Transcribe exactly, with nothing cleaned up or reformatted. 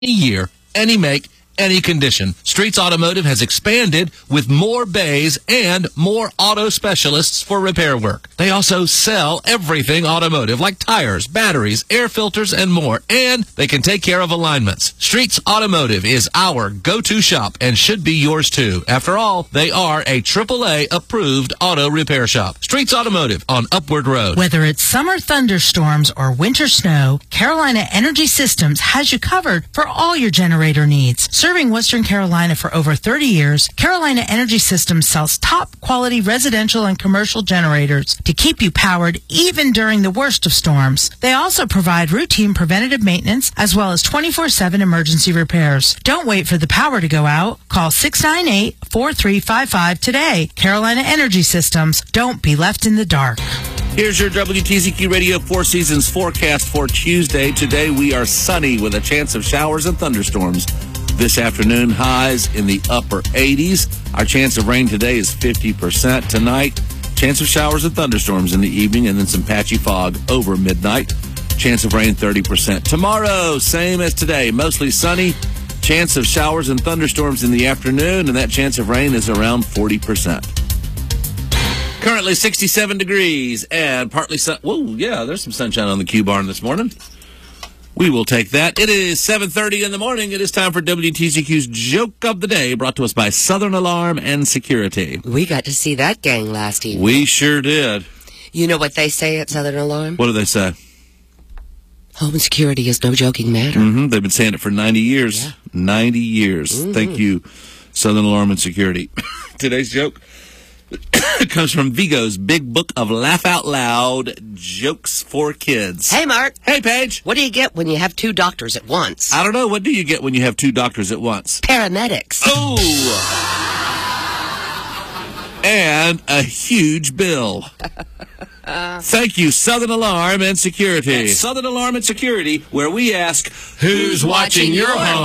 year, any make, any condition. Streets Automotive has expanded with more bays and more auto specialists for repair work. They also sell everything automotive, like tires, batteries, air filters, and more. And they can take care of alignments. Streets Automotive is our go-to shop and should be yours too. After all, they are a triple A approved auto repair shop. Streets Automotive on Upward Road. Whether it's summer thunderstorms or winter snow, Carolina Energy Systems has you covered for all your generator needs. Serving Western Carolina for over thirty years, Carolina Energy Systems sells top-quality residential and commercial generators to keep you powered even during the worst of storms. They also provide routine preventative maintenance as well as twenty-four seven emergency repairs. Don't wait for the power to go out. Call six nine eight, four three five five today. Carolina Energy Systems. Don't be left in the dark. Here's your W T Z Q Radio Four Seasons forecast for Tuesday. Today we are sunny with a chance of showers and thunderstorms. This afternoon, highs in the upper eighties. Our chance of rain today is fifty percent. Tonight, chance of showers and thunderstorms in the evening and then some patchy fog over midnight. Chance of rain thirty percent. Tomorrow, same as today, mostly sunny. Chance of showers and thunderstorms in the afternoon, and that chance of rain is around forty percent. Currently sixty-seven degrees and partly sun. Whoa, yeah, there's some sunshine on the Q Barn this morning. We will take that. It is seven thirty in the morning. It is time for W T C Q's Joke of the Day, brought to us by Southern Alarm and Security. We got to see that gang last evening. We sure did. You know what they say at Southern Alarm? What do they say? Home security is no joking matter. Mm-hmm. They've been saying it for ninety years. Yeah. ninety years. Mm-hmm. Thank you, Southern Alarm and Security. Today's joke comes from Vigo's Big Book of Laugh Out Loud Jokes for Kids. Hey, Mark. Hey, Paige. What do you get when you have two doctors at once? I don't know. What do you get when you have two doctors at once? Paramedics. Oh! And a huge bill. Thank you, Southern Alarm and Security. Southern Alarm and Security, where we ask, who's watching your home?